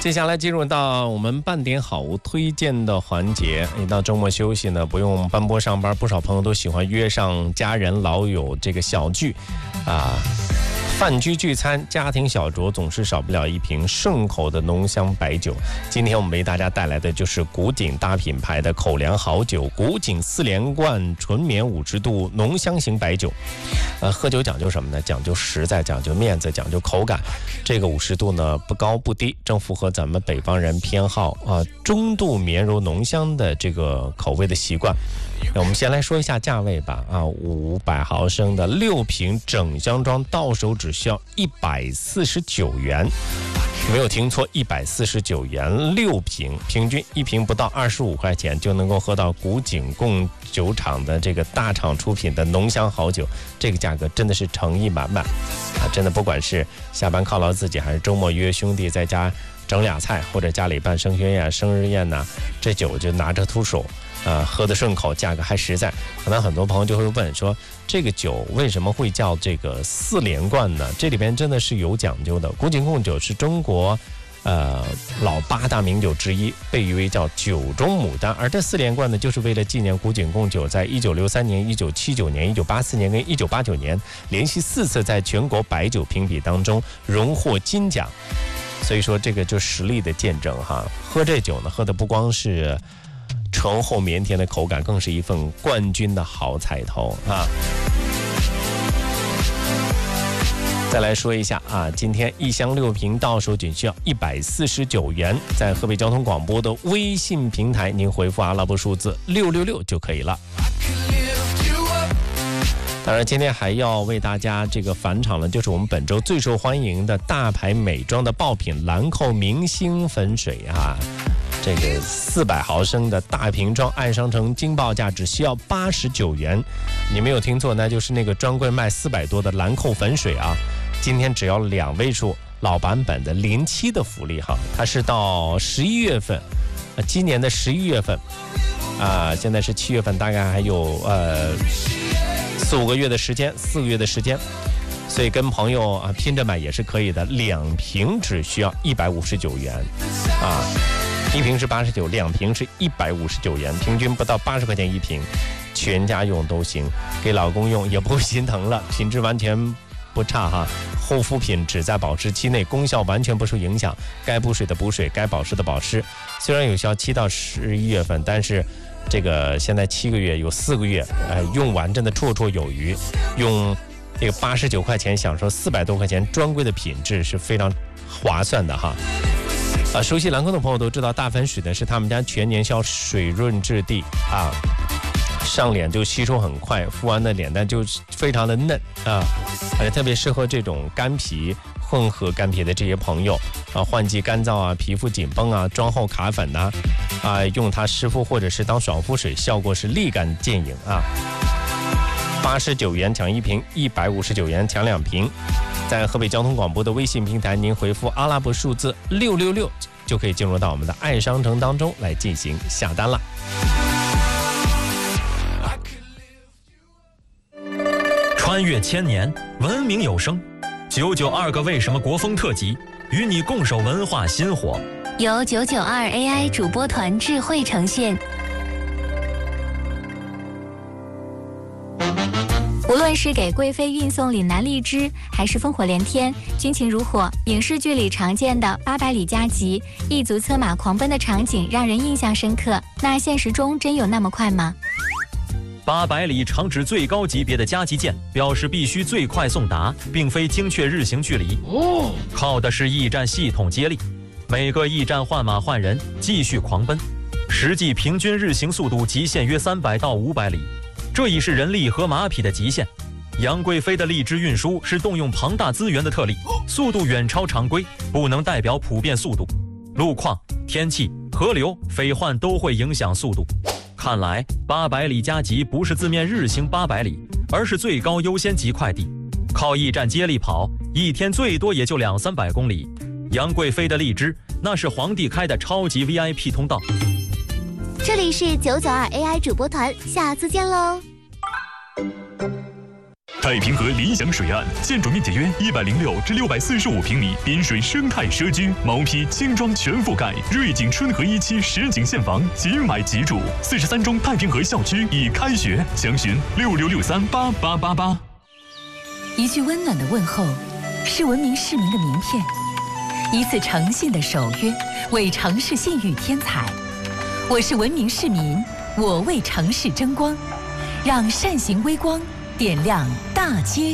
接下来进入到我们半点好推荐的环节。一到周末休息呢，不用奔波上班，不少朋友都喜欢约上家人老友这个小聚饭局聚餐，家庭小酌总是少不了一瓶顺口的浓香白酒。今天我们为大家带来的就是古井大品牌的口粮好酒古井4连冠纯棉50度浓香型白酒。喝酒讲究什么呢？讲究实在，讲究面子，讲究口感。这个50度呢不高不低，正符合咱们北方人偏好中度绵柔浓香的这个口味的习惯。我们先来说一下价位吧，500毫升的6瓶整箱装，到手只需要149元，没有听错，149元6瓶，平均1瓶不到25块钱就能够喝到古井贡酒厂的这个大厂出品的浓香好酒，这个价格真的是诚意满满真的不管是下班犒劳自己，还是周末约兄弟在家整俩菜，或者家里办升学宴、生日宴这酒就拿着出手。喝得顺口，价格还实在。可能很多朋友就会问说，这个酒为什么会叫这个4连冠呢？这里边真的是有讲究的。古井贡酒是中国老8大名酒之一，被誉为叫酒中牡丹。而这4连冠呢，就是为了纪念古井贡酒在1963年、1979年、1984年跟1989年连续4次在全国白酒评比当中荣获金奖。所以说这个就实力的见证哈。喝这酒呢，喝的不光是醇厚绵甜的口感，更是一份冠军的好彩头再来说一下今天1箱6瓶到手仅需要149元，在河北交通广播的微信平台您回复阿拉伯数字666就可以了。当然今天还要为大家这个返场了，就是我们本周最受欢迎的大牌美妆的爆品兰蔻明星粉水这个400毫升的大瓶装，按商城惊报价只需要89元。你没有听错，那就是那个专柜卖400多的兰蔻粉水今天只要2位数老版本的07的福利它是到11月份，今年的11月份现在是7月份，大概还有4-5个月的时间，4个月的时间。所以跟朋友拼着买也是可以的，2瓶只需要159元1瓶是89，2瓶是159元，平均不到80块钱一瓶，全家用都行，给老公用也不会心疼了，品质完全不差护肤品只在保湿期内，功效完全不受影响，该补水的补水，该保湿的保湿。虽然有效期到11月份，但是这个现在7个月有4个月，用完真的绰绰有余，用这个89块钱享受400多块钱专柜的品质是非常划算的熟悉兰蔻的朋友都知道，大粉水呢是他们家全年销水润质地上脸就吸收很快，敷完的脸蛋就非常的嫩而且特别适合这种干皮、混合干皮的这些朋友换季干燥皮肤紧绷妆后卡粉用它湿敷或者是当爽肤水，效果是立竿见影89元抢1瓶，159元抢2瓶。在河北交通广播的微信平台，您回复阿拉伯数字666就可以进入到我们的爱商城当中来进行下单了。 穿越千年，文明有声，992个为什么国风特辑，与你共守文化新火， 由992 AI 主播团智慧呈现。无论是给贵妃运送岭南荔枝，还是烽火连天、军情如火，影视剧里常见的800里加急、一族策马狂奔的场景让人印象深刻。那现实中真有那么快吗 ？800里常指最高级别的加急键，表示必须最快送达，并非精确日行距离。靠的是驿站系统接力，每个驿站换马换人，继续狂奔。实际平均日行速度极限约300到500里。这已是人力和马匹的极限。杨贵妃的荔枝运输是动用庞大资源的特例，速度远超常规，不能代表普遍速度。路况、天气、河流、匪患都会影响速度。看来800里加急不是字面日行800里，而是最高优先级快递。靠驿站接力跑，一天最多也就200-300公里。杨贵妃的荔枝，那是皇帝开的超级 VIP 通道。 这里是992 AI 主播团，下次见喽。 太平河理想水岸，建筑面积约106至645平米，滨水生态社区，毛坯轻装全覆盖，瑞景春河1期实景现房，即买即住。43中太平河校区已开学，详询66638888。 一句温暖的问候，是文明市民的名片；一次诚信的守约，为城市信誉添彩。我是文明市民，我为城市争光，让善行微光点亮大街